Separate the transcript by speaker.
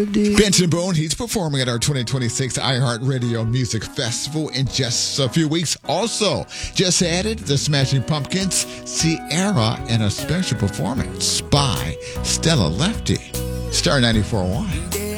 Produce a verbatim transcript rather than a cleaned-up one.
Speaker 1: melody.
Speaker 2: Benson Boone, he's performing at our twenty twenty-six iHeartRadio Music Festival in just a few weeks. Also, just added the Smashing Pumpkins, Sierra, and a special performance by Stella Lefty. Star ninety-four point one.